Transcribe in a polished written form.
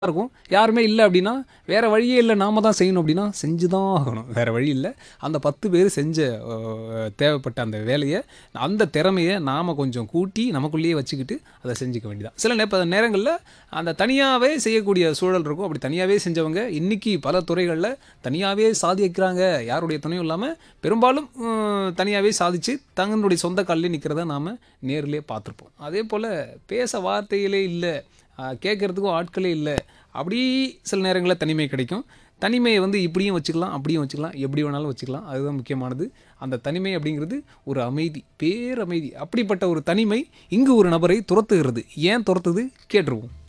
இருக்கும். யாருமே இல்ல அப்டின்னா, வேற வழியே இல்ல நாம தான் செய்யணும் அப்டின்னா, செஞ்சு தான் ஆகணும். வேற வழி இல்ல. அந்த 10 பேரு செஞ்ச அ தேவைப்பட்ட அந்த வேலைய, அந்த திறமைய நாம கொஞ்சம் கூட்டி நமக்குள்ளேயே வச்சுக்கிட்டு, அத செஞ்சுக்க வேண்டியதான். சில நேரங்கள்ல அந்த தனியாவே செய்யக்கூடிய சூழல் இருக்கும். அப்படி தனியாவே செஞ்சவங்க, இன்னைக்கு பல துறைகள்ல தனியாவே சாதிக்கிறாங்க. யாருடைய துணையும் இல்லாம, பெரும்பாலும் தனியாவே சாதிச்சு, தங்களுடைய சொந்த கால்லே நிக்கிறத நாம நேர்லயே பார்த்துருப்போம். அதேபோல பேச வார்த்தைகளே இல்ல, கேட்கறதுக்கும் ஆட்களே இல்ல. அப்படி சில நேரங்கள்ல தனிமை கிடைக்கும். தனிமைய வந்து இப்படியும் வச்சுக்கலாம், அப்படியும் வச்சுக்கலாம், எப்படி வேணாலும் வச்சுக்கலாம். அதுதான் முக்கியமானது. அந்த தனிமை அப்படிங்கிறது ஒரு அமைதி, பேரமைதி. அப்படிப்பட்ட ஒரு தனிமை இங்கு ஒரு நபரை துரத்துகிறது. ஏன் துரத்துது? கேட்டுருவோம்.